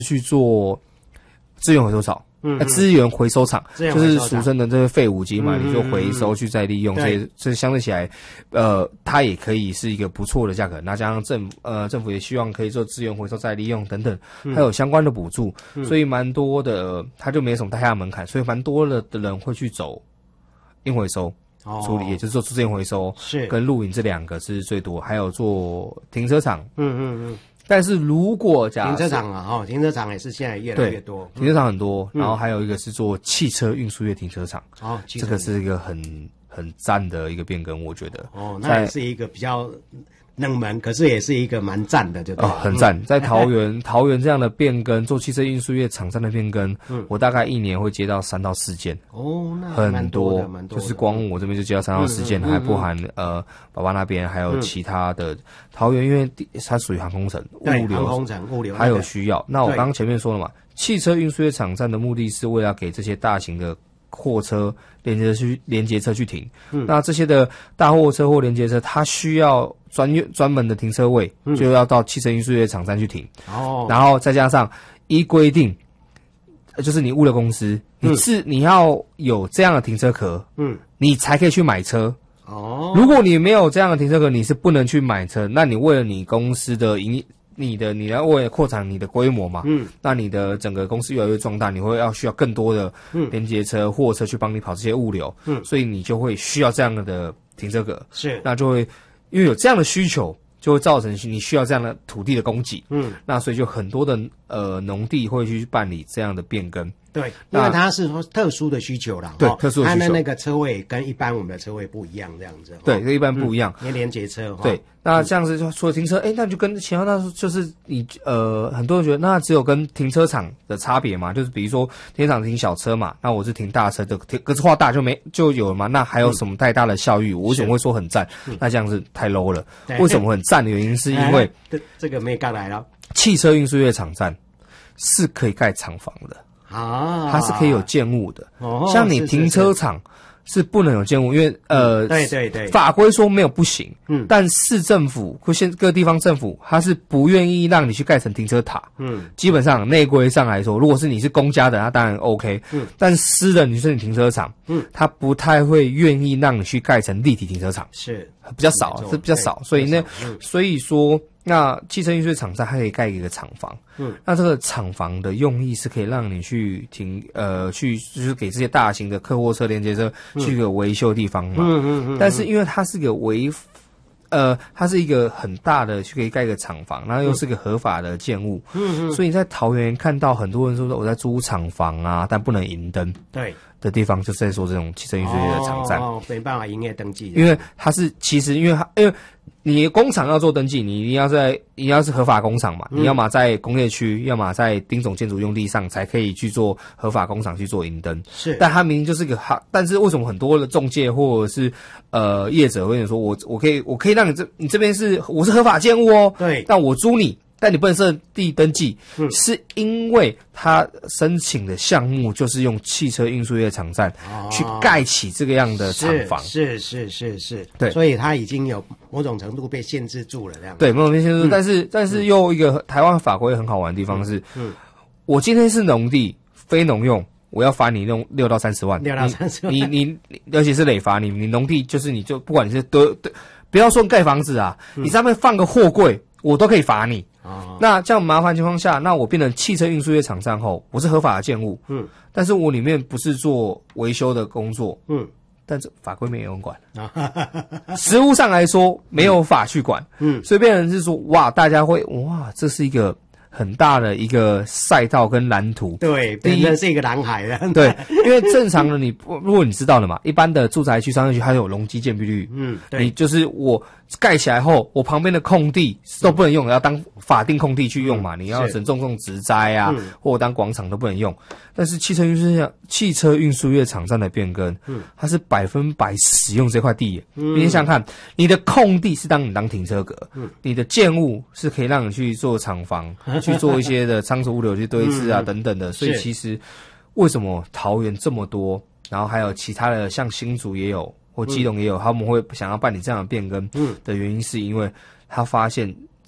去做资源回收厂。资源回收厂就是俗称的这个废五金嘛，你就回收去再利用，所以这相对起来，它也可以是一个不错的价格。那加上政府也希望可以做资源回收再利用等等，还有相关的补助，所以蛮多的，它就没什么太大门槛，所以蛮多的人会去走硬回收处理，也就是做资源回收跟露营这两个是最多，还有做停车场，但是如果停车场啊，停车场也是现在越来越多， 停车场很多，然后还有一个是做汽车运输业停车场，这个是一个很赞的一个变更，我觉得。 那也是一个比较冷门，可是也是一个蛮赞的，就对了。 很赞，在桃园这样的变更，做汽车运输业厂商的变更，我大概一年会接到3到4件。 那很多，就是光我这边就接到3到4件，还不含爸爸那边还有其他的。桃园因为它属于航空城， 物流还有需要。那我刚刚前面说了嘛，汽车运输业厂站的目的是为了给这些大型的货车连接车去停，那这些的大货车或连接车，它需要专门的停车位，就要到汽车运输业厂站去停。然后再加上依规定，就是你物流公司，你要有这样的停车壳，你才可以去买车。如果你没有这样的停车壳，你是不能去买车。那你为了你公司的你要为了扩展你的规模嘛，那你的整个公司越来越壮大，你需要更多的连接车、货车去帮你跑这些物流，所以你就会需要这样的停车格，那就会因为有这样的需求，就会造成你需要这样的土地的供给，那所以就很多的农地会去办理这样的变更。 对，因为它是特殊的需求啦， 对，特殊的需求， 它的那个车位跟一般我们的车位不一样，这样子。 对，跟一般不一样， 因为连接车。 对，那这样子就除了停车，那就跟其他就是你很多人觉得那只有跟停车场的差别嘛，就是比如说停车场停小车嘛，那我是停大车的，格子化大就有了嘛，那还有什么太大的效益？我为什么会说很赞？那这样子太 low 了。为什么很赞的原因是因为这个没刚来了， 汽车运输业场站是可以盖厂房的。它是可以有建物的，像你停车场是不能有建物，因为对， 法规说没有不行，但市政府或各地方政府它是不愿意让你去盖成停车塔，基本上内规上来说，如果是你是公家的，那当然 OK，但私人你是你停车场，它不太会愿意让你去盖成立体停车场， 是比较少，所以说。那汽车运输厂商它可以盖一个厂房，那这个厂房的用意是可以让你去就是给这些大型的客货车连接车去一个维修的地方嘛，但是因为它是个它是一个很大的，可以盖一个厂房，然后又是个合法的建物，所以你在桃园看到很多人说我在租厂房啊，但不能营灯，对的地方，就是在说这种汽车运输业的厂站， 没办法营业登记， 因为它是其实因为你工厂要做登记，你一定要是合法工厂嘛，你要么在工业区，要么在丁总建筑用地上才可以去做合法工厂去做营灯。是，但它明明就是但是为什么很多的中介或者是业者会跟你说我可以让你这边我是合法建物哦，对，但我租你。但你不能设地登记，是因为他申请的项目就是用汽车运输业场站去盖起这个样的厂房， 是，对，所以他已经有某种程度被限制住了，这样对，某种被限制住，但是又一个台湾法规很好玩的地方是，我今天是农地非农用，我要罚你用6到30万 ，6到30万， 你而且是累罚你农地就是你就不管你是不要说盖房子啊，你上面放个货柜，我都可以罚你。那这样麻烦情况下，那我变成汽车运输业厂商后，我是合法的建物，但是我里面不是做维修的工作，但是法规没有人管，实务上来说没有法去管，所以变成是说哇，大家会哇，这是一个很大的一个赛道跟蓝图， 对，变成是一个蓝海了。 对，因为正常的如果你知道了嘛，一般的住宅区、商业区它有容积建蔽率，对，你就是我盖起来后，我旁边的空地都不能用，要当法定空地去用嘛，你要种植栽啊，或者当广场都不能用。但是汽车运输业场站的变更，它是100%使用这块地。你想想看，你的空地是当停车格，你的建物是可以让你去做厂房，去做一些的仓储物流去堆置啊等等的。所以其实为什么桃园这么多，然后还有其他的像新竹也有或基隆也有，他们会想要办理这样的变更的原因，是因为他发现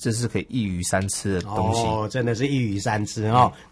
这是可以一鱼三吃的东西。 真的是一鱼三吃哦。